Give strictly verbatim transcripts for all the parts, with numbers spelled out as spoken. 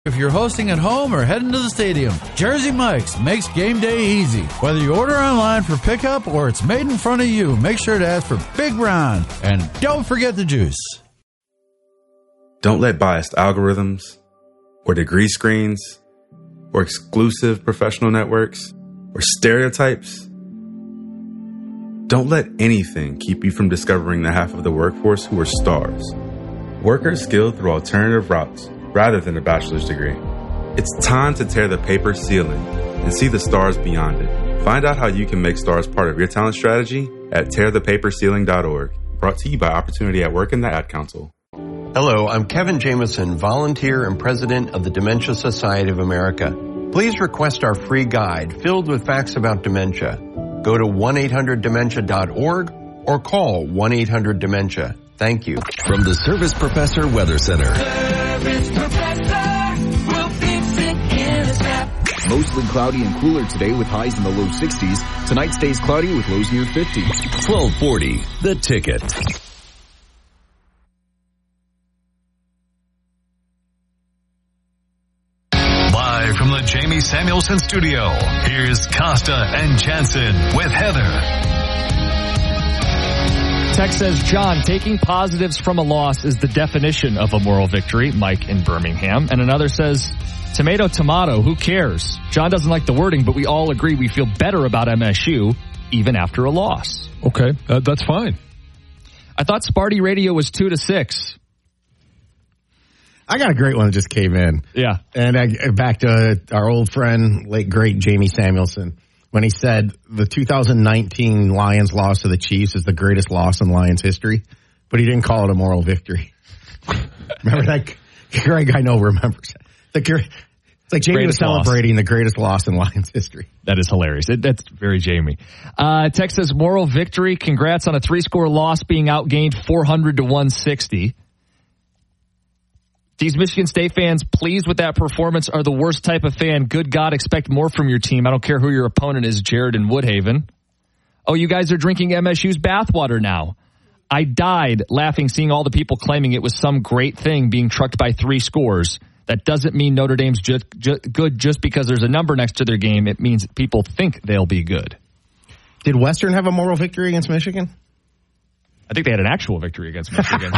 If you're hosting at home or heading to the stadium, Jersey Mike's makes game day easy. Whether you order online for pickup or it's made in front of you, make sure to ask for Big Ron. And don't forget the juice. Don't let biased algorithms or degree screens or exclusive professional networks or stereotypes. Don't let anything keep you from discovering the half of the workforce who are stars. Workers skilled through alternative routes rather than a bachelor's degree. It's time to tear the paper ceiling and see the stars beyond it. Find out how you can make stars part of your talent strategy at tear the paper ceiling dot org. Brought to you by Opportunity at Work and the Ad Council. Hello, I'm Kevin Jameson, volunteer and president of the Dementia Society of America. Please request our free guide filled with facts about dementia. Go to one eight hundred dementia dot org or call one eight hundred dementia. Thank you. From the Service Professor Weather Center. Service Professor will fix it in a snap. Mostly cloudy and cooler today with highs in the low sixties. Tonight stays cloudy with lows near fifty. twelve forty, The Ticket. Live from the Jamie Samuelson studio, here's Costa and Jansen with Heather. Text says, John, taking positives from a loss is the definition of a moral victory. Mike in Birmingham. And another says, tomato, tomato, who cares? John doesn't like the wording, but we all agree we feel better about M S U even after a loss. Okay, uh, that's fine. I thought Sparty Radio was two to six. I got a great one that just came in. Yeah. And I, back to our old friend, late great Jamie Samuelson, when he said the two thousand nineteen Lions loss to the Chiefs is the greatest loss in Lions history, but he didn't call it a moral victory. Remember that? Greg, I know, remembers. The, it's like Jamie greatest was celebrating loss. The greatest loss in Lions history. That is hilarious. It, that's very Jamie. Uh, Text says, moral victory. Congrats on a three-score loss being outgained four hundred to one sixty. These Michigan State fans pleased with that performance are the worst type of fan. Good God, expect more from your team. I don't care who your opponent is, Jared in Woodhaven. Oh, you guys are drinking M S U's bathwater now. I died laughing seeing all the people claiming it was some great thing being trucked by three scores. That doesn't mean Notre Dame's just, just good just because there's a number next to their game. It means people think they'll be good. Did Western have a moral victory against Michigan? I think they had an actual victory against Michigan.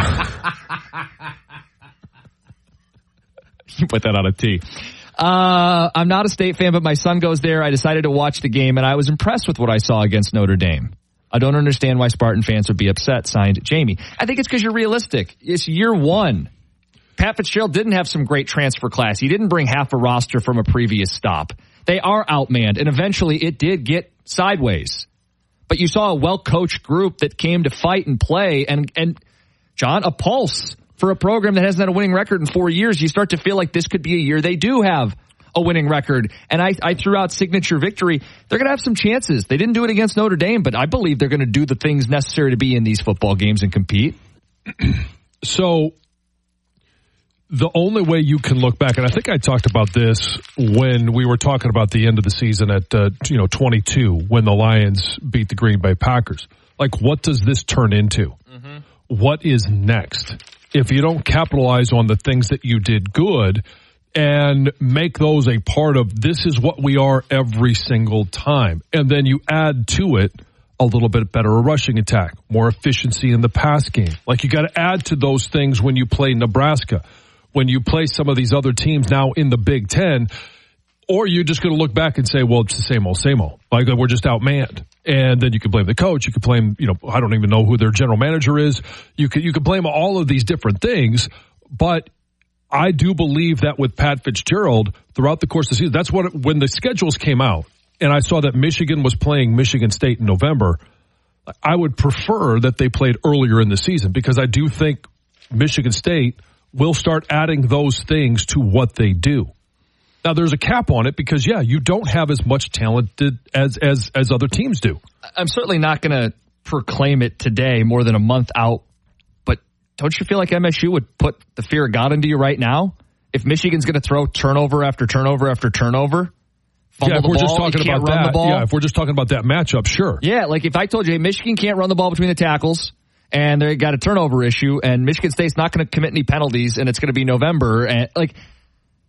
You put that on a tee. Uh, I'm not a State fan, but my son goes there. I decided to watch the game, and I was impressed with what I saw against Notre Dame. I don't understand why Spartan fans would be upset. Signed, Jamie. I think it's because you're realistic. It's year one. Pat Fitzgerald didn't have some great transfer class. He didn't bring half a roster from a previous stop. They are outmanned, and eventually it did get sideways. But you saw a well-coached group that came to fight and play, and, and John, a pulse. For a program that hasn't had a winning record in four years, you start to feel like this could be a year they do have a winning record. And I, I threw out signature victory. They're going to have some chances. They didn't do it against Notre Dame, but I believe they're going to do the things necessary to be in these football games and compete. So the only way you can look back, and I think I talked about this when we were talking about the end of the season at uh, you know twenty-two when the Lions beat the Green Bay Packers. Like, what does this turn into? Mm-hmm. What is next? If you don't capitalize on the things that you did good and make those a part of this is what we are every single time, and then you add to it a little bit better rushing attack, more efficiency in the pass game. Like, you got to add to those things when you play Nebraska, when you play some of these other teams now in the Big Ten, or you're just going to look back and say, well, it's the same old, same old. Like, we're just outmanned. And then you can blame the coach. You can blame, you know, I don't even know who their general manager is. You can, you can blame all of these different things. But I do believe that with Pat Fitzgerald throughout the course of the season, that's what, when the schedules came out and I saw that Michigan was playing Michigan State in November, I would prefer that they played earlier in the season because I do think Michigan State will start adding those things to what they do. Now, there's a cap on it because, yeah, you don't have as much talented as as as other teams do. I'm certainly not going to proclaim it today more than a month out, but don't you feel like M S U would put the fear of God into you right now? If Michigan's going to throw turnover after turnover after turnover, fumble yeah, if the we're ball, just talking you can't about run that, the ball. Yeah, if we're just talking about that matchup, sure. Yeah, like if I told you, hey, Michigan can't run the ball between the tackles, and they got a turnover issue, and Michigan State's not going to commit any penalties, and it's going to be November, and like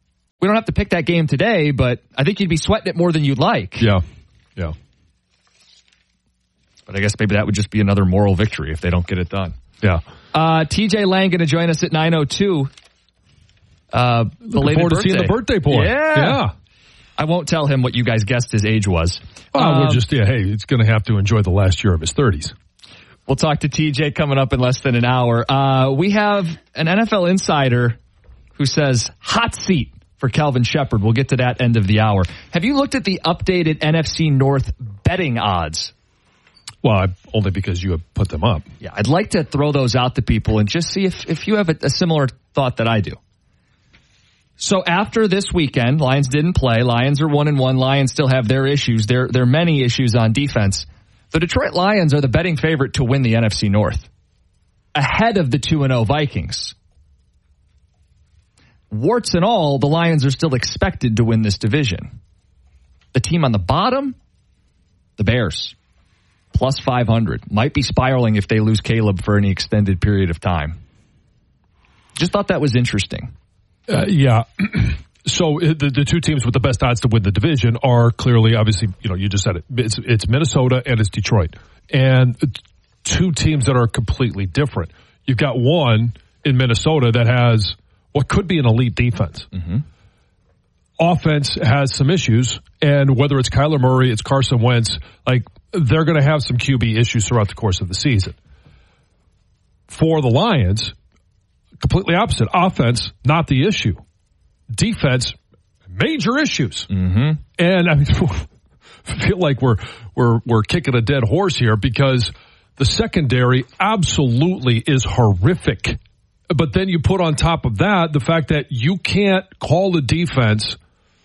We don't have to pick that game today, but I think you'd be sweating it more than you'd like. Yeah, yeah. But I guess maybe that would just be another moral victory if they don't get it done. Yeah. Uh, T J Lang going to join us at nine oh two. Uh, Looking forward to seeing the birthday boy. Yeah. yeah. I won't tell him what you guys guessed his age was. Oh, um, we're just, yeah, hey, he's going to have to enjoy the last year of his thirties. We'll talk to T J coming up in less than an hour. Uh, we have an N F L insider who says hot seat for Kelvin Sheppard. We'll get to that end of the hour. Have you looked at the updated N F C North betting odds? Well, I, only because you have put them up. Yeah, I'd like to throw those out to people and just see if, if you have a, a similar thought that I do. So after this weekend, Lions didn't play. Lions are one and one. Lions still have their issues. There, there are many issues on defense. The Detroit Lions are the betting favorite to win the N F C North, ahead of the two and oh Vikings. Warts and all, the Lions are still expected to win this division. The team on the bottom, the Bears, plus five hundred. Might be spiraling if they lose Caleb for any extended period of time. Just thought that was interesting. Uh, yeah. So the, the two teams with the best odds to win the division are clearly, obviously, you know, you just said it. It's, it's Minnesota and it's Detroit. And two teams that are completely different. You've got one in Minnesota that has what could be an elite defense. Mm-hmm. Offense has some issues, and whether it's Kyler Murray, it's Carson Wentz, like they're going to have some Q B issues throughout the course of the season. For the Lions, completely opposite. Offense, not the issue. Defense, major issues. Mm-hmm. And I mean, I feel like we're we're we're kicking a dead horse here because the secondary absolutely is horrific. But then you put on top of that the fact that you can't call the defense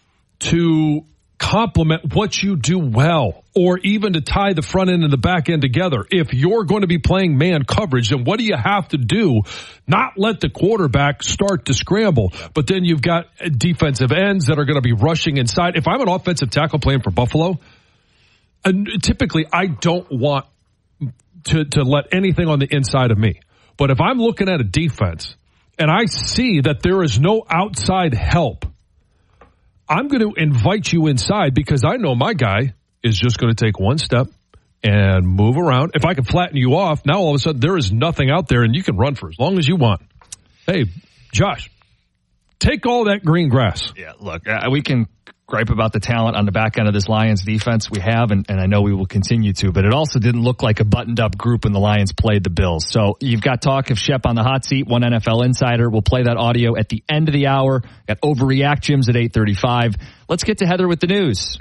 to complement what you do well or even to tie the front end and the back end together. If you're going to be playing man coverage, then what do you have to do? Not let the quarterback start to scramble. But then you've got defensive ends that are going to be rushing inside. If I'm an offensive tackle playing for Buffalo, and typically I don't want to, to let anything on the inside of me. But if I'm looking at a defense and I see that there is no outside help, I'm going to invite you inside because I know my guy is just going to take one step and move around. If I can flatten you off, now all of a sudden there is nothing out there and you can run for as long as you want. Hey, Josh, take all that green grass. Yeah, look, uh, we can gripe about the talent on the back end of this Lions defense we have, and, and I know we will continue to, but it also didn't look like a buttoned-up group when the Lions played the Bills. So you've got talk of Shep on the hot seat, one N F L insider. We'll play that audio at the end of the hour. Got Overreact Gyms at eight thirty-five. Let's get to Heather with the news.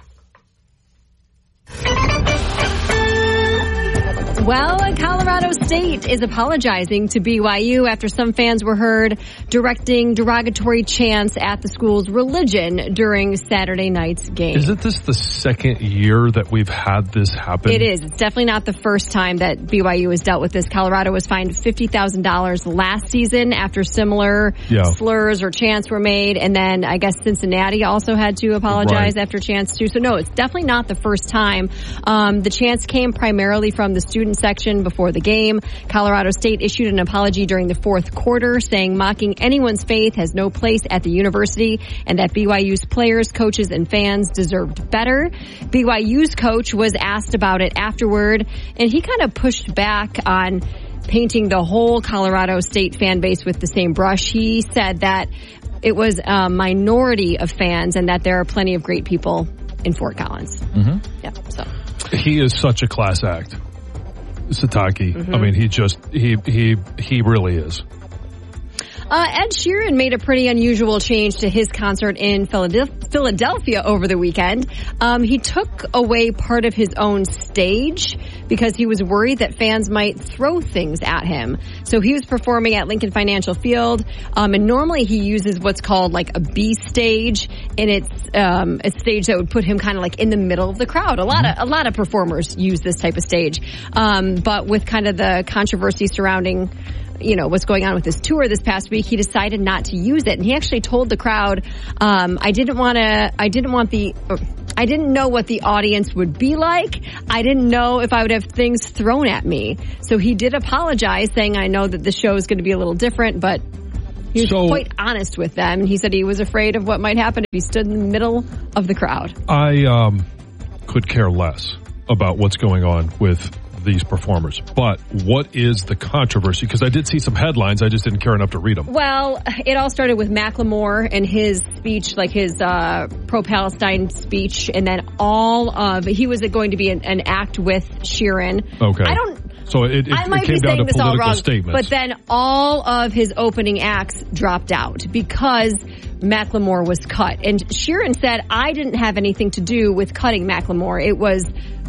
Well, Colorado State is apologizing to B Y U after some fans were heard directing derogatory chants at the school's religion during Saturday night's game. Isn't this the second year that we've had this happen? It is. It's definitely not the first time that B Y U has dealt with this. Colorado was fined fifty thousand dollars last season after similar yeah. slurs or chants were made. And then I guess Cincinnati also had to apologize right. after chants too. So no, it's definitely not the first time. Um, the chants came primarily from the student section before the game. Colorado State issued an apology during the fourth quarter saying mocking anyone's faith has no place at the university and that B Y U's players, coaches, and fans deserved better. B Y U's coach was asked about it afterward, and he kind of pushed back on painting the whole Colorado State fan base with the same brush. He said that it was a minority of fans and that there are plenty of great people in Fort Collins. Mm-hmm. Yeah, so. He is such a class act. Satake. Mm-hmm. I mean, he just, he, he, he really is. Uh, Ed Sheeran made a pretty unusual change to his concert in Philadelphia over the weekend. Um, he took away part of his own stage because he was worried that fans might throw things at him. So he was performing at Lincoln Financial Field, um, and normally he uses what's called like a B stage, and it's um, a stage that would put him kind of like in the middle of the crowd. A lot of a lot of performers use this type of stage, um, but with kind of the controversy surrounding, you know, what's going on with his tour this past week, he decided not to use it. And he actually told the crowd, um, I didn't want to, I didn't want the, I didn't know what the audience would be like. I didn't know if I would have things thrown at me. So he did apologize, saying, I know that the show is going to be a little different, but He was So- quite honest with them. And he said he was afraid of what might happen if he stood in the middle of the crowd. I um, could care less about what's going on with these performers. But what is the controversy? Because I did see some headlines. I just didn't care enough to read them. Well, it all started with Macklemore and his speech, like his uh, pro-Palestine speech, and then all of he was going to be an, an act with Sheeran. Okay. I don't. So it, it, I might it came be down saying to this all political wrong, statements. but then all of his opening acts dropped out because Macklemore was cut. And Sheeran said, I didn't have anything to do with cutting Macklemore. It was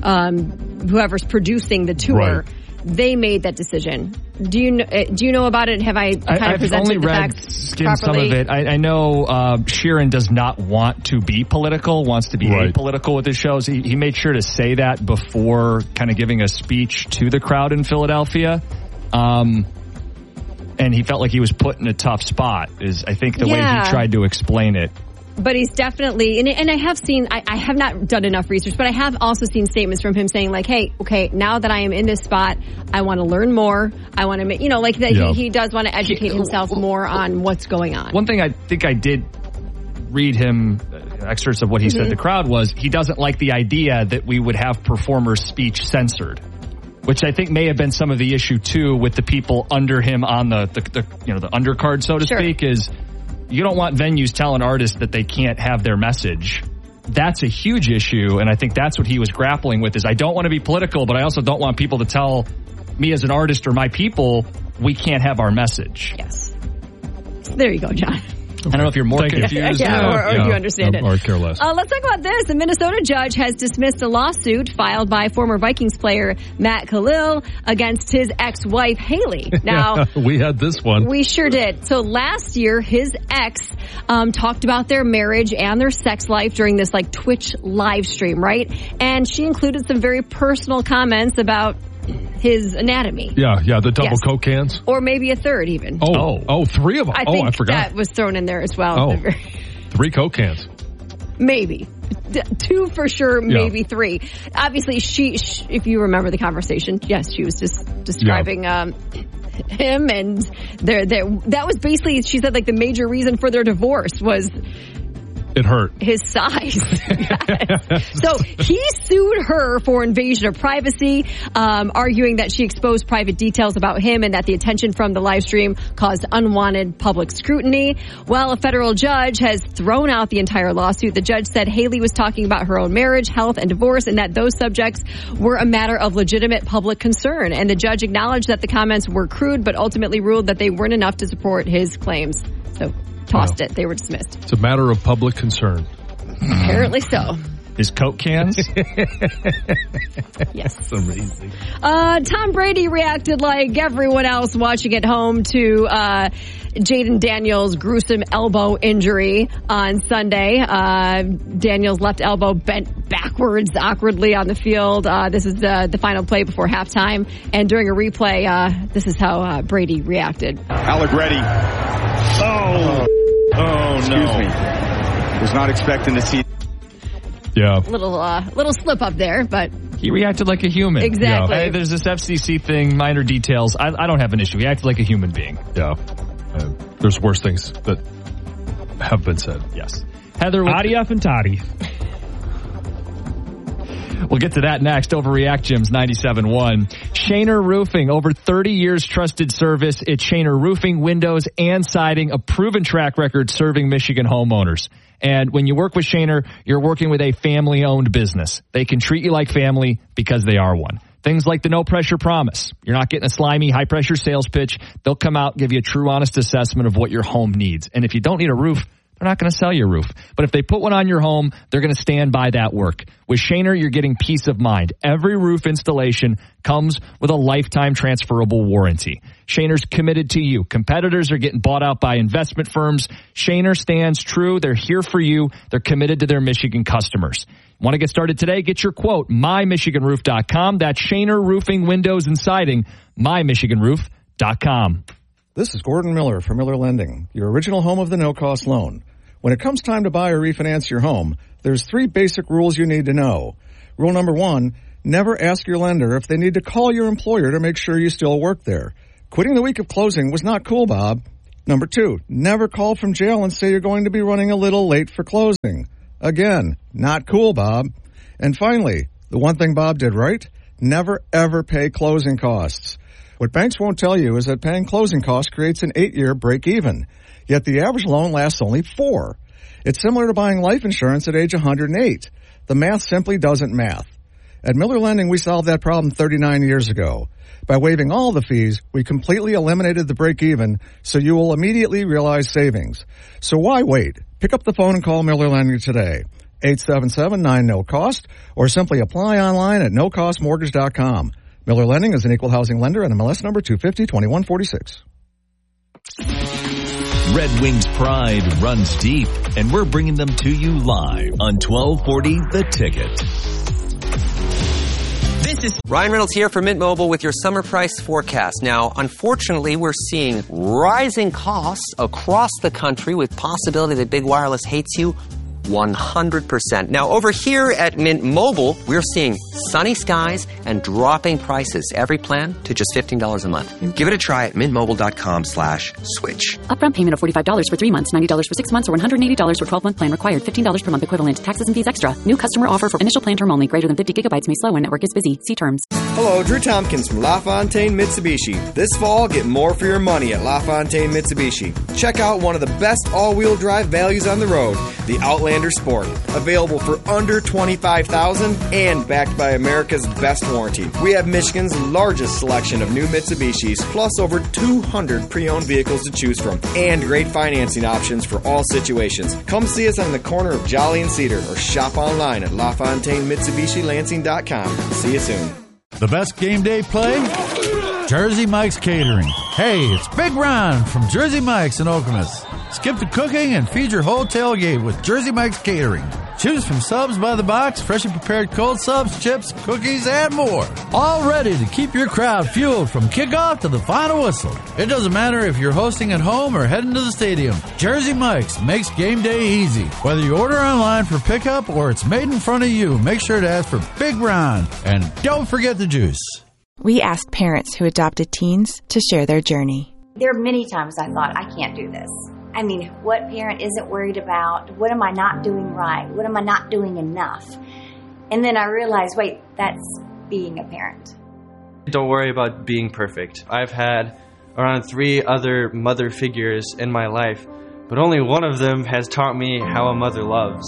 um, whoever's producing the tour. Right. They made that decision. Do you know, do you know about it? Have I kind I, of I've presented only the read, facts skimmed some properly? of it. I, I know uh, Sheeran does not want to be political, wants to be Right. apolitical with his shows. He, he made sure to say that before kind of giving a speech to the crowd in Philadelphia. Um, and he felt like he was put in a tough spot, is I think the way Yeah. he tried to explain it. But he's definitely, and, and I have seen, I, I have not done enough research, but I have also seen statements from him saying like, hey, okay, now that I am in this spot, I want to learn more. I want to, you know, like that Yeah. he, he does want to educate himself more on what's going on. One thing I think I did read him, uh, excerpts of what he said to the crowd was he doesn't like the idea that we would have performers' speech censored, which I think may have been some of the issue too with the people under him on the, the, the you know, the undercard, so to Sure. speak, is you don't want venues telling artists that they can't have their message. That's a huge issue, and I think that's what he was grappling with is I don't want to be political, but I also don't want people to tell me as an artist or my people we can't have our message. Yes. There you go, John. I don't know if you're more Thank you. confused. Yeah, or, or Yeah. do you understand it? Or care less. Uh, let's talk about this. A Minnesota judge has dismissed a lawsuit filed by former Vikings player Matt Khalil against his ex-wife Haley. Now, we had this one. we sure did. So last year, his ex um, talked about their marriage and their sex life during this like Twitch live stream, right? And she included some very personal comments about his anatomy. Yeah, yeah, the double Yes. Coke cans. Or maybe a third even. Oh, oh, oh, three of them. I oh, think I forgot. that was thrown in there as well. Oh. Three Coke cans. Maybe. D- two for sure, maybe three. Obviously, she, sh if you remember the conversation, yes, she was just describing um, him and their, their, that was basically, she said, like the major reason for their divorce was It hurt. his size. Yes. So he sued her for invasion of privacy, um, arguing that she exposed private details about him and that the attention from the live stream caused unwanted public scrutiny. Well, a federal judge has thrown out the entire lawsuit. The judge said Haley was talking about her own marriage, health, and divorce, and that those subjects were a matter of legitimate public concern. And the judge acknowledged that the comments were crude, but ultimately ruled that they weren't enough to support his claims. So tossed Wow. it. They were dismissed. It's a matter of public concern. Apparently so. His Coke cans? Yes. That's amazing. Uh, Tom Brady reacted like everyone else watching at home to uh, Jaden Daniels' gruesome elbow injury on Sunday. Uh, Daniels' left elbow bent backwards awkwardly on the field. Uh, this is the, the final play before halftime. And during a replay, uh, this is how uh, Brady reacted. Allegretti. Oh. Oh, Excuse no. me. Was not expecting to see. Yeah. Little uh, little slip up there, but He reacted like a human. Exactly. Hey, there's this F C C thing, minor details. I, I don't have an issue. He acted like a human being. Yeah. Uh, there's worse things that have been said. Yes. Heather, with Adi up and toddy. We'll get to that next. Overreact Gyms ninety-seven point one. Shaner Roofing, over thirty years trusted service. It's Shaner Roofing, windows, and siding, a proven track record serving Michigan homeowners. And when you work with Shaner, you're working with a family-owned business. They can treat you like family because they are one. Things like the no-pressure promise. You're not getting a slimy, high-pressure sales pitch. They'll come out, give you a true, honest assessment of what your home needs. And if you don't need a roof, they're not going to sell your roof. But if they put one on your home, they're going to stand by that work. With Shaner, you're getting peace of mind. Every roof installation comes with a lifetime transferable warranty. Shaner's committed to you. Competitors are getting bought out by investment firms. Shaner stands true. They're here for you. They're committed to their Michigan customers. Want to get started today? Get your quote, my michigan roof dot com. That's Shaner Roofing, Windows, and Siding, my michigan roof dot com. This is Gordon Miller from Miller Lending, your original home of the no-cost loan. When it comes time to buy or refinance your home, there's three basic rules you need to know. Rule number one, never ask your lender if they need to call your employer to make sure you still work there. Quitting the week of closing was not cool, Bob. Number two, never call from jail and say you're going to be running a little late for closing. Again, not cool, Bob. And finally, the one thing Bob did right, never ever pay closing costs. What banks won't tell you is that paying closing costs creates an eight-year break-even, yet the average loan lasts only four. It's similar to buying life insurance at age one hundred eight. The math simply doesn't math. At Miller Lending, we solved that problem thirty-nine years ago. By waiving all the fees, we completely eliminated the break-even, so you will immediately realize savings. So why wait? Pick up the phone and call Miller Lending today. eight seven seven nine no cost, or simply apply online at no cost mortgage dot com. Miller Lending is an equal housing lender and M L S number two fifty twenty-one forty-six. Red Wings pride runs deep, and we're bringing them to you live on twelve forty The Ticket. This is Ryan Reynolds here for Mint Mobile with your summer price forecast. Now, unfortunately, we're seeing rising costs across the country with possibility that big wireless hates you one hundred percent. Now, over here at Mint Mobile, we're seeing sunny skies and dropping prices. Every plan to just fifteen dollars a month. Give it a try at mintmobile.com slash switch. Upfront payment of forty-five dollars for three months, ninety dollars for six months, or one hundred eighty dollars for twelve-month plan required. fifteen dollars per month equivalent. Taxes and fees extra. New customer offer for initial plan term only. Greater than fifty gigabytes may slow when network is busy. See terms. Hello, Drew Tompkins from LaFontaine Mitsubishi. This fall, get more for your money at LaFontaine Mitsubishi. Check out one of the best all-wheel drive values on the road, the Outlander Sport. Available for under twenty-five thousand dollars and backed by America's best warranty. We have Michigan's largest selection of new Mitsubishis, plus over two hundred pre-owned vehicles to choose from, and great financing options for all situations. Come see us on the corner of Jolly and Cedar, or shop online at LaFontaine Mitsubishi Lansing dot com. See you soon. The best game day play? Jersey Mike's Catering. Hey, it's Big Ron from Jersey Mike's in Okemos. Skip the cooking and feed your whole tailgate with Jersey Mike's Catering. Choose from subs by the box, freshly prepared cold subs, chips, cookies, and more. All ready to keep your crowd fueled from kickoff to the final whistle. It doesn't matter if you're hosting at home or heading to the stadium. Jersey Mike's makes game day easy. Whether you order online for pickup or it's made in front of you, make sure to ask for Big Ron. And don't forget the juice. We asked parents who adopted teens to share their journey. There are many times I thought, I can't do this. I mean, what parent isn't worried about, what am I not doing right? What am I not doing enough? And then I realized, wait, that's being a parent. Don't worry about being perfect. I've had around three other mother figures in my life, but only one of them has taught me how a mother loves.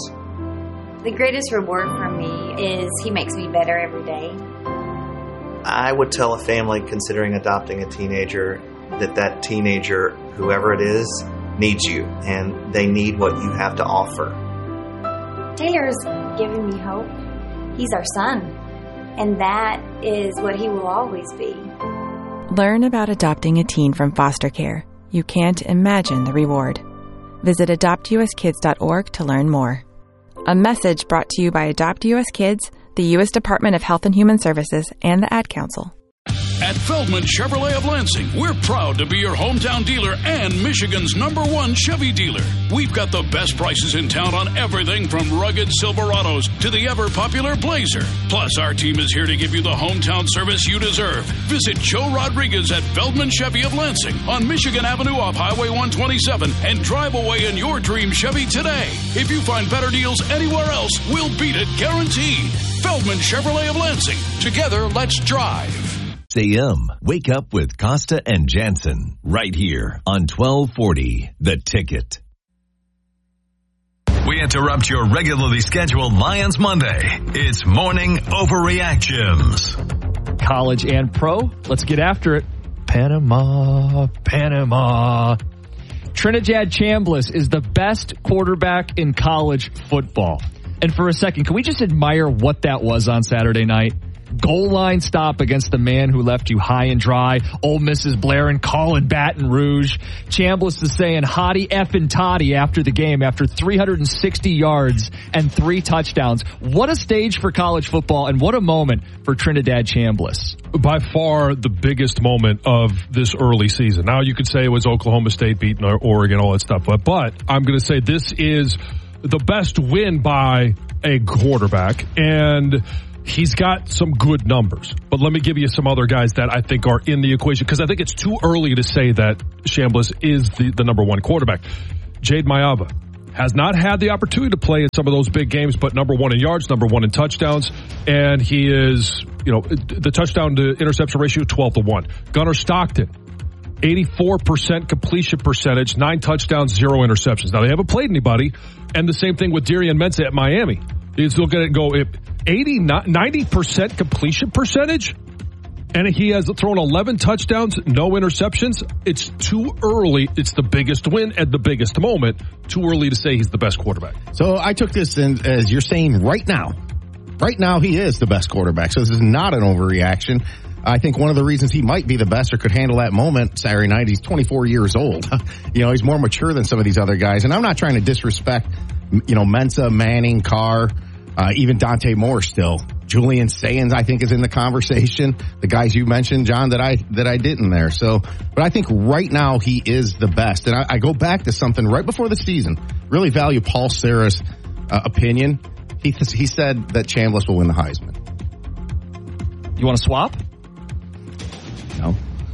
The greatest reward for me is he makes me better every day. I would tell a family considering adopting a teenager that that teenager, whoever it is, needs you, and they need what you have to offer. Taylor's given me hope. He's our son, and that is what he will always be. Learn about adopting a teen from foster care. You can't imagine the reward. Visit adopt u s kids dot org to learn more. A message brought to you by Adopt U S Kids, the U S Department of Health and Human Services, and the Ad Council. At Feldman Chevrolet of Lansing, we're proud to be your hometown dealer and Michigan's number one Chevy dealer. We've got the best prices in town on everything from rugged Silverados to the ever-popular Blazer. Plus, our team is here to give you the hometown service you deserve. Visit Joe Rodriguez at Feldman Chevy of Lansing on Michigan Avenue off Highway one twenty-seven and drive away in your dream Chevy today. If you find better deals anywhere else, we'll beat it guaranteed. Feldman Chevrolet of Lansing. Together, let's drive. A M. Wake up with Costa and Jansen right here on twelve forty The Ticket. We interrupt your regularly scheduled Lions Monday. It's Morning Overreactions. College and pro. Let's get after it. Panama, Panama. Trinidad Chambliss is the best quarterback in college football. And for a second, can we just admire what that was on Saturday night? Goal line stop against the man who left you high and dry. Ole Miss is blaring, calling Baton Rouge. Chambliss is saying hottie effing toddy after the game after three hundred sixty yards and three touchdowns. What a stage for college football, and what a moment for Trinidad Chambliss. By far the biggest moment of this early season. Now you could say it was Oklahoma State beating Oregon, all that stuff, but, but I'm going to say this is the best win by a quarterback, and he's got some good numbers. But let me give you some other guys that I think are in the equation, because I think it's too early to say that Chambliss is the, the number one quarterback. Jade Mayava has not had the opportunity to play in some of those big games, but number one in yards, number one in touchdowns, and he is, you know, the touchdown to interception ratio, twelve to one. Gunnar Stockton, eighty-four percent completion percentage, nine touchdowns, zero interceptions. Now, they haven't played anybody, and the same thing with Darian Mensah at Miami. You just look at it and go, eighty, ninety percent completion percentage, and he has thrown eleven touchdowns, no interceptions. It's too early. It's the biggest win at the biggest moment. Too early to say he's the best quarterback. So I took this in, as you're saying right now. Right now, he is the best quarterback. So this is not an overreaction. I think one of the reasons he might be the best or could handle that moment Saturday night, he's twenty-four years old. You know, he's more mature than some of these other guys. And I'm not trying to disrespect, you know, Mensah, Manning, Carr, uh, even Dante Moore still. Julian Sayans, I think, is in the conversation. The guys you mentioned, John, that I that I didn't there. So, but I think right now he is the best. And I, I go back to something right before the season. Really value Paul Serra's uh, opinion. He he said that Chambliss will win the Heisman. You want to swap? No.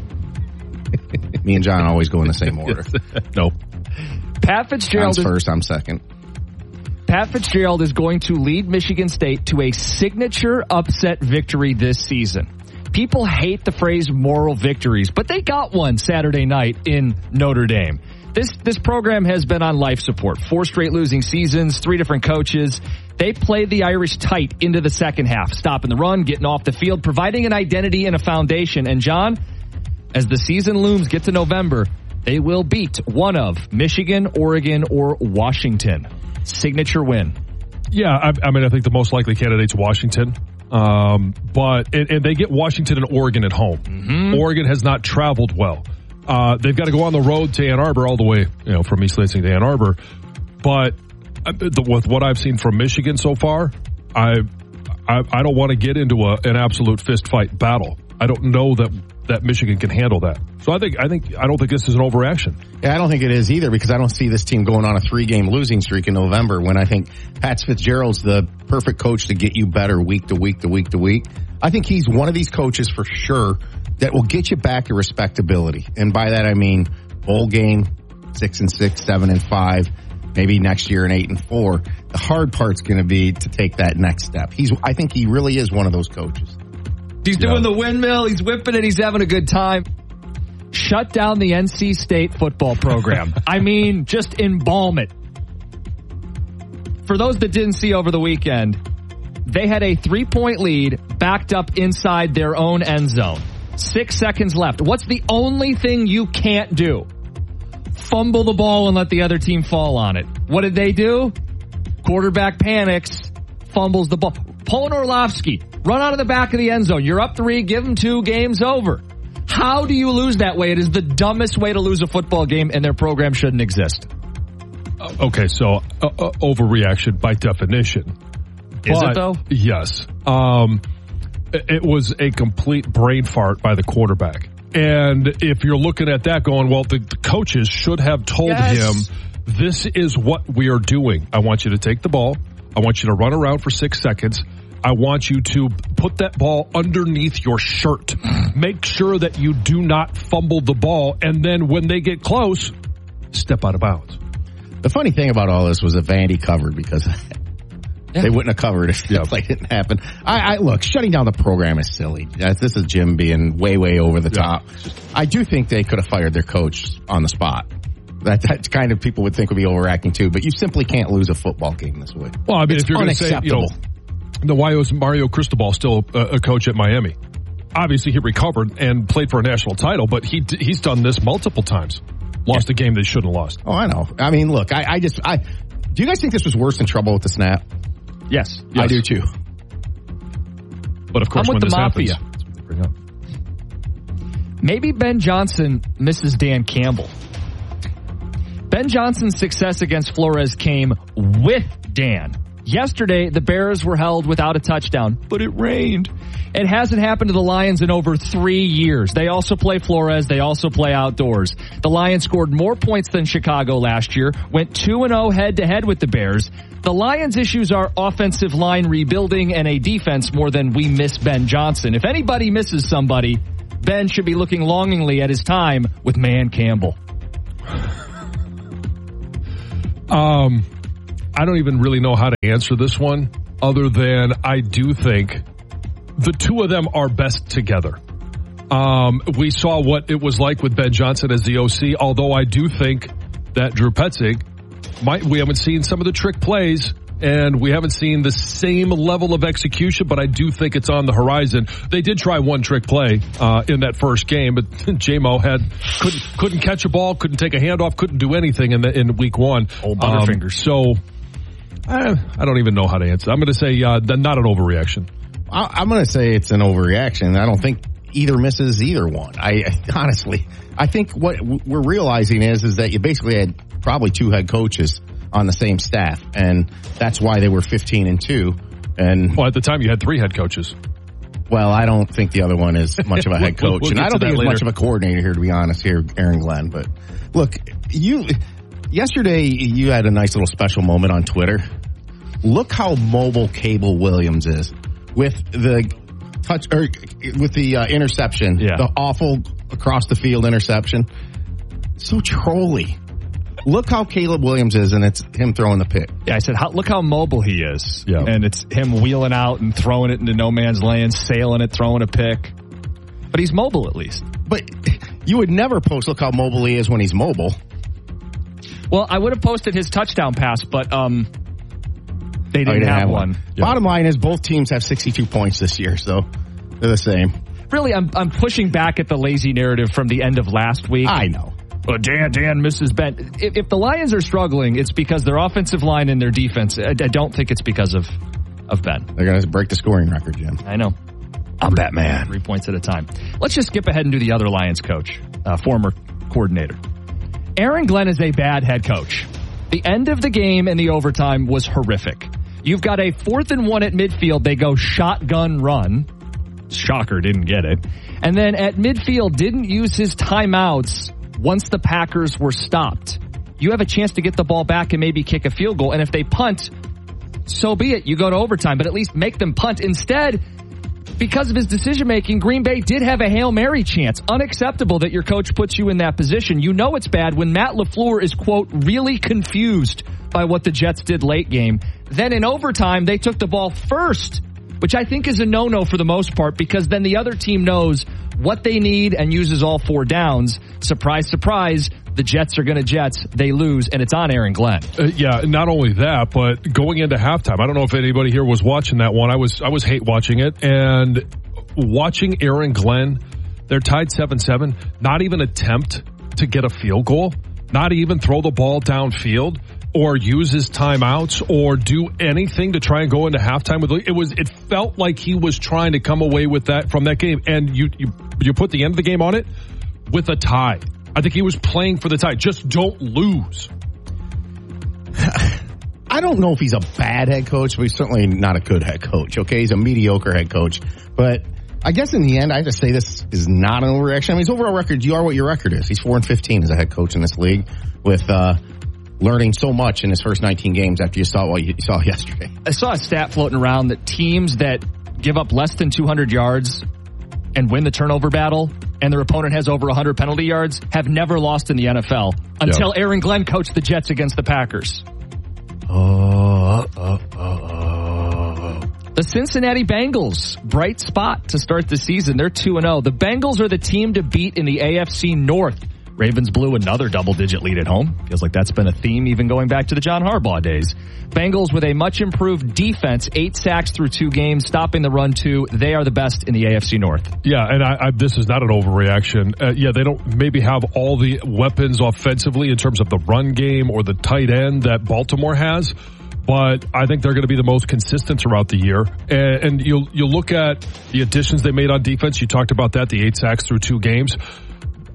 Me and John always go in the same order. No. Pat Fitzgerald John's first. I'm second. Pat Fitzgerald is going to lead Michigan State to a signature upset victory this season. People hate the phrase moral victories, but they got one Saturday night in Notre Dame. This this program has been on life support. Four straight losing seasons, three different coaches. They played the Irish tight into the second half, stopping the run, getting off the field, providing an identity and a foundation. And John, as the season looms, get to November, they will beat one of Michigan, Oregon, or Washington. Signature win. Yeah, I, I mean, I think the most likely candidate's Washington. Um, but and, and they get Washington and Oregon at home. Mm-hmm. Oregon has not traveled well. Uh, they've got to go on the road to Ann Arbor all the way, you know, from East Lansing to Ann Arbor. But uh, the, with what I've seen from Michigan so far, I I, I don't want to get into a, an absolute fist fight battle. I don't know that that Michigan can handle that. So I think I think I don't think this is an overreaction. Yeah, I don't think it is either, because I don't see this team going on a three-game losing streak in November when I think Pat Fitzgerald's the perfect coach to get you better week to week to week to week. I think he's one of these coaches for sure that will get you back to respectability. And by that I mean bowl game, six and six, seven and five, maybe next year an eight and four. The hard part's going to be to take that next step. He's I think he really is one of those coaches. He's doing yeah. the windmill. He's whipping it. He's having a good time. Shut down the N C State football program. I mean, just embalm it. For those that didn't see over the weekend, they had a three-point lead backed up inside their own end zone. Six seconds left. What's the only thing you can't do? Fumble the ball and let the other team fall on it. What did they do? Quarterback panics, fumbles the ball. Paul Orlovsky, run out of the back of the end zone. You're up three, give them two, game's over. How do you lose that way? It is the dumbest way to lose a football game, and their program shouldn't exist. Okay, so uh, uh, overreaction by definition. Is but, it, though? Yes. Um, it was a complete brain fart by the quarterback. And if you're looking at that going, well, the, the coaches should have told yes. him, this is what we are doing. I want you to take the ball. I want you to run around for six seconds. I want you to put that ball underneath your shirt. Make sure that you do not fumble the ball. And then when they get close, step out of bounds. The funny thing about all this was that Vandy covered because yeah. they wouldn't have covered if the play didn't happen. I, I look, shutting down the program is silly. This is Jim being way, way over the yeah. top. I do think they could have fired their coach on the spot. That, that kind of people would think would be overacting too, but you simply can't lose a football game this way. Well, I mean, it's if you're going to say, you know, the why was Mario Cristobal still a, a coach at Miami? Obviously, he recovered and played for a national title, but he he's done this multiple times. Lost yeah. a game they shouldn't have lost. Oh, I know. I mean, look, I, I just, I do you guys think this was worse than trouble with the snap? Yes, yes. I do too. But of course, I'm when with this the mafia. happens, that's what they bring up. Maybe Ben Johnson misses Dan Campbell. Ben Johnson's success against Flores came with Dan. Yesterday, the Bears were held without a touchdown, but it rained. It hasn't happened to the Lions in over three years. They also play Flores. They also play outdoors. The Lions scored more points than Chicago last year, went two and oh head-to-head with the Bears. The Lions' issues are offensive line rebuilding and a defense more than we miss Ben Johnson. If anybody misses somebody, Ben should be looking longingly at his time with Man Campbell. Um, I don't even really know how to answer this one other than I do think the two of them are best together. Um, we saw what it was like with Ben Johnson as the O C, although I do think that Drew Petzing might, we haven't seen some of the trick plays and we haven't seen the same level of execution, but I do think it's on the horizon. They did try one trick play uh, in that first game, but J-Mo had couldn't couldn't catch a ball, couldn't take a handoff, couldn't do anything in the, in week one. Old butterfingers. Um, so I, I don't even know how to answer. I'm going to say uh, not an overreaction. I, I'm going to say it's an overreaction. I don't think either misses either one. I, I honestly, I think what we're realizing is is that you basically had probably two head coaches on the same staff, and that's why they were fifteen and two. And well, at the time you had three head coaches. Well, I don't think the other one is much of a head coach, we'll, we'll and I don't think he's later. much of a coordinator here, to be honest. Here, Aaron Glenn. But look, you yesterday you had a nice little special moment on Twitter. Look how mobile Cable Williams is with the touch or with the uh, interception, yeah. the awful across the field interception. So trolly. Look how Caleb Williams is, and it's him throwing the pick. Yeah, I said, how, look how mobile he is. Yeah. And it's him wheeling out and throwing it into no man's land, sailing it, throwing a pick. But he's mobile at least. But you would never post, look how mobile he is when he's mobile. Well, I would have posted his touchdown pass, but um, they didn't, oh, didn't have, have one. one. Yeah. Bottom line is both teams have sixty-two points this year, so they're the same. Really, I'm, I'm pushing back at the lazy narrative from the end of last week. I know. Well, Dan, Dan misses Ben. If, if the Lions are struggling, it's because their offensive line and their defense. I, I don't think it's because of, of Ben. They're going to break the scoring record, Jim. I know. I'm Batman. Three points at a time. Let's just skip ahead and do the other Lions coach, uh, former coordinator. Aaron Glenn is a bad head coach. The end of the game and the overtime was horrific. You've got a fourth and one at midfield. They go shotgun run. Shocker, didn't get it. And then at midfield, didn't use his timeouts once the Packers were stopped. You have a chance to get the ball back and maybe kick a field goal. And if they punt, so be it. You go to overtime, but at least make them punt. Instead, because of his decision-making, Green Bay did have a Hail Mary chance. Unacceptable that your coach puts you in that position. You know it's bad when Matt LaFleur is, quote, really confused by what the Jets did late game. Then in overtime, they took the ball first, which I think is a no-no for the most part, because then the other team knows what they need and uses all four downs. Surprise, surprise, the Jets are going to Jets. They lose, and it's on Aaron Glenn. Uh, yeah, not only that, but going into halftime, I don't know if anybody here was watching that one. I was I was hate watching it, and watching Aaron Glenn, they're tied seven seven, not even attempt to get a field goal, not even throw the ball downfield or use his timeouts or do anything to try and go into halftime with it. Was it felt like he was trying to come away with that from that game, and you you you put the end of the game on it with a tie. I think he was playing for the tie. Just don't lose. I don't know if he's a bad head coach, but he's certainly not a good head coach. Okay, he's a mediocre head coach, but I guess in the end, I have to say this is not an overreaction. I mean, his overall record, you are what your record is. He's four and fifteen as a head coach in this league, with uh, learning so much in his first nineteen games after you saw what you saw yesterday. I saw a stat floating around that teams that give up less than two hundred yards and win the turnover battle, and their opponent has over one hundred penalty yards, have never lost in the N F L until Yep. Aaron Glenn coached the Jets against the Packers. Oh, uh, uh, uh. The Cincinnati Bengals, bright spot to start the season. They're two and oh. The Bengals are the team to beat in the A F C North. Ravens blew another double-digit lead at home. Feels like that's been a theme even going back to the John Harbaugh days. Bengals with a much-improved defense, eight sacks through two games, stopping the run too. They are the best in the A F C North. Yeah, and I, I, this is not an overreaction. Uh, yeah, they don't maybe have all the weapons offensively in terms of the run game or the tight end that Baltimore has, but I think they're going to be the most consistent throughout the year. And, and you'll you'll look at the additions they made on defense. You talked about that, the eight sacks through two games.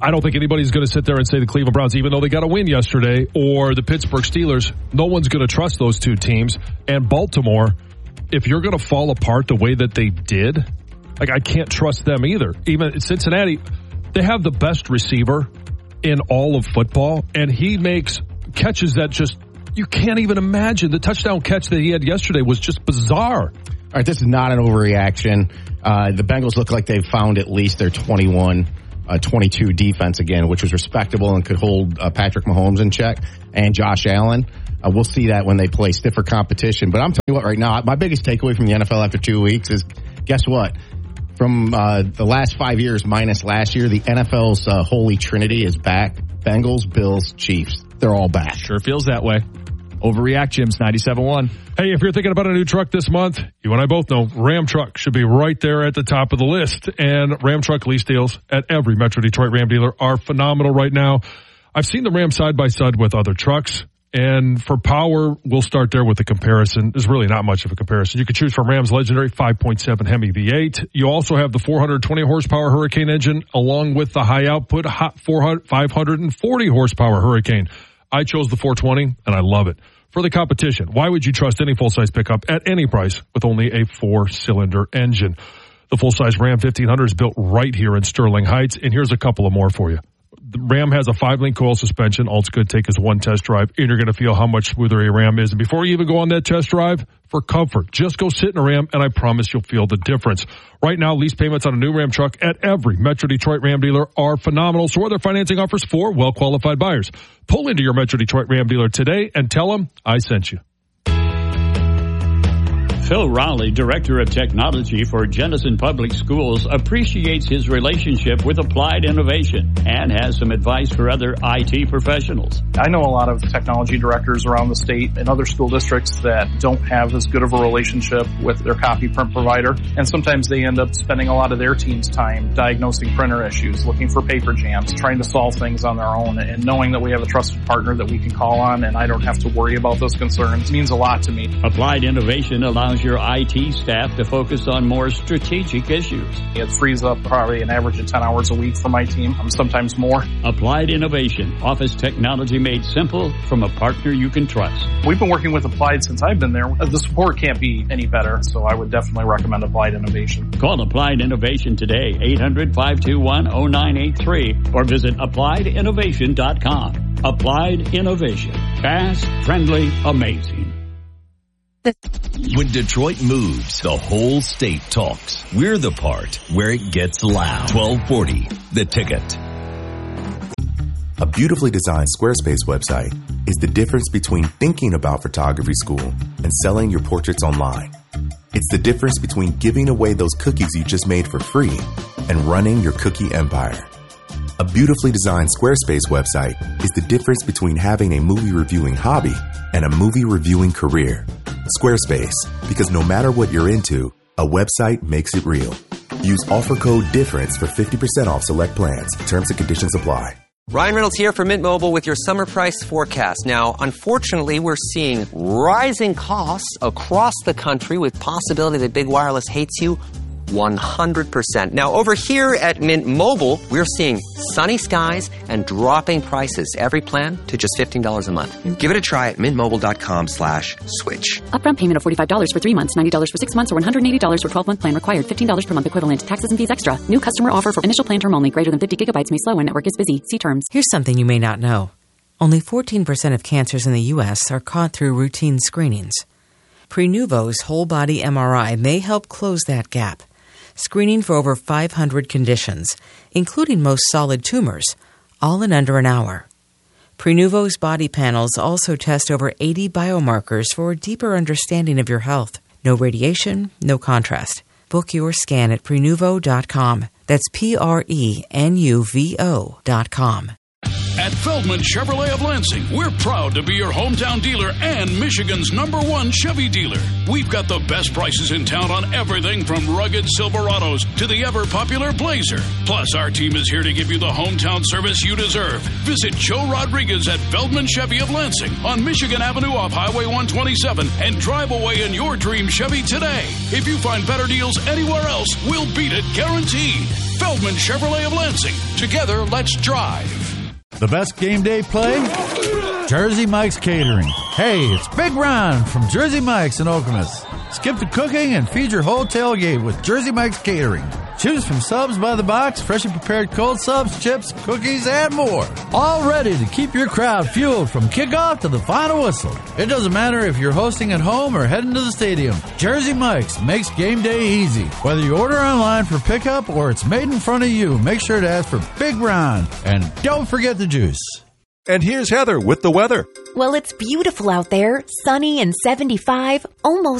I don't think anybody's going to sit there and say the Cleveland Browns, even though they got a win yesterday, or the Pittsburgh Steelers, no one's going to trust those two teams. And Baltimore, if you're going to fall apart the way that they did, like I can't trust them either. Even Cincinnati, they have the best receiver in all of football, and he makes catches that just, you can't even imagine. The touchdown catch that he had yesterday was just bizarre. All right, this is not an overreaction. Uh, the Bengals look like they've found at least their twenty-one twenty-two defense again, which was respectable and could hold uh, Patrick Mahomes in check and Josh Allen. Uh, we'll see that when they play stiffer competition. But I'm telling you what, right now, my biggest takeaway from the N F L after two weeks is, guess what? From uh, the last five years minus last year, the N F L's uh, holy trinity is back. Bengals, Bills, Chiefs. They're all back. Sure feels that way. Overreact, Jim's ninety-seven point one. Hey, if you're thinking about a new truck this month, you and I both know Ram Truck should be right there at the top of the list. And Ram Truck lease deals at every Metro Detroit Ram dealer are phenomenal right now. I've seen the Ram side by side with other trucks. And for power, we'll start there with the comparison. There's really not much of a comparison. You can choose from Ram's legendary five point seven Hemi V eight. You also have the four hundred twenty horsepower Hurricane engine along with the high output hot five hundred forty horsepower Hurricane. I chose the four twenty, and I love it. For the competition, why would you trust any full-size pickup at any price with only a four-cylinder engine? The full-size Ram fifteen hundred is built right here in Sterling Heights, and here's a couple of more for you. The Ram has a five-link coil suspension. All it's going to take is one test drive, and you're going to feel how much smoother a Ram is. And before you even go on that test drive, for comfort, just go sit in a Ram, and I promise you'll feel the difference. Right now, lease payments on a new Ram truck at every Metro Detroit Ram dealer are phenomenal. So are there financing offers for well-qualified buyers. Pull into your Metro Detroit Ram dealer today and tell them I sent you. Phil Rowley, Director of Technology for Jenison Public Schools, appreciates his relationship with Applied Innovation and has some advice for other I T professionals. I know a lot of technology directors around the state and other school districts that don't have as good of a relationship with their copy print provider, and sometimes they end up spending a lot of their team's time diagnosing printer issues, looking for paper jams, trying to solve things on their own, and knowing that we have a trusted partner that we can call on and I don't have to worry about those concerns means a lot to me. Applied Innovation allows your I T staff to focus on more strategic issues. It frees up probably an average of ten hours a week for my team, sometimes more. Applied Innovation, office technology made simple from a partner you can trust. We've been working with Applied since I've been there. The support can't be any better, so I would definitely recommend Applied Innovation. Call Applied Innovation today, eight hundred, five two one, zero nine eight three, or visit applied innovation dot com. Applied Innovation. Fast, friendly, amazing. When Detroit moves, the whole state talks. We're the part where it gets loud. twelve forty, The Ticket. A beautifully designed Squarespace website is the difference between thinking about photography school and selling your portraits online. It's the difference between giving away those cookies you just made for free and running your cookie empire. A beautifully designed Squarespace website is the difference between having a movie reviewing hobby and a movie reviewing career. Squarespace, because no matter what you're into, a website makes it real. Use offer code DIFFERENCE for fifty percent off select plans. Terms and conditions apply. Ryan Reynolds here from Mint Mobile with your summer price forecast. Now, unfortunately, we're seeing rising costs across the country with possibility that big wireless hates you one hundred percent. Now, over here at Mint Mobile, we're seeing sunny skies and dropping prices. Every plan to just fifteen dollars a month. Give it a try at mintmobile.com slash switch. Upfront payment of forty-five dollars for three months, ninety dollars for six months, or one hundred eighty dollars for twelve-month plan required. fifteen dollars per month equivalent. Taxes and fees extra. New customer offer for initial plan term only. Greater than fifty gigabytes may slow when network is busy. See terms. Here's something you may not know. Only fourteen percent of cancers in the U S are caught through routine screenings. Prenuvo's whole body M R I may help close that gap. Screening for over five hundred conditions, including most solid tumors, all in under an hour. Prenuvo's body panels also test over eighty biomarkers for a deeper understanding of your health. No radiation, no contrast. Book your scan at prenuvo dot com. That's P R E N U V O dot com. At Feldman Chevrolet of Lansing, we're proud to be your hometown dealer and Michigan's number one Chevy dealer. We've got the best prices in town on everything from rugged Silverados to the ever-popular Blazer. Plus, our team is here to give you the hometown service you deserve. Visit Joe Rodriguez at Feldman Chevy of Lansing on Michigan Avenue off Highway one twenty-seven and drive away in your dream Chevy today. If you find better deals anywhere else, we'll beat it guaranteed. Feldman Chevrolet of Lansing. Together, let's drive. The best game day play? Jersey Mike's Catering. Hey, it's Big Ron from Jersey Mike's in Okemos. Skip the cooking and feed your whole tailgate with Jersey Mike's Catering. Choose from subs by the box, freshly prepared cold subs, chips, cookies, and more. All ready to keep your crowd fueled from kickoff to the final whistle. It doesn't matter if you're hosting at home or heading to the stadium. Jersey Mike's makes game day easy. Whether you order online for pickup or it's made in front of you, make sure to ask for Big Ron. And don't forget the juice. And here's Heather with the weather. Well, it's beautiful out there, sunny and seventy-five, almost